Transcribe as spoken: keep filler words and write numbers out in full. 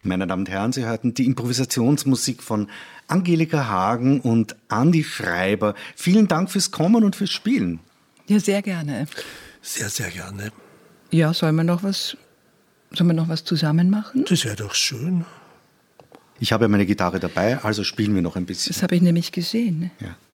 Meine Damen und Herren, Sie hörten die Improvisationsmusik von Angelika Hagen und Andi Schreiber. Vielen Dank fürs Kommen und fürs Spielen. Ja, sehr gerne. Sehr, sehr gerne. Ja, sollen wir noch was, sollen wir noch was zusammen machen? Das wäre doch schön. Ich habe ja meine Gitarre dabei, also spielen wir noch ein bisschen. Das habe ich nämlich gesehen. Ja.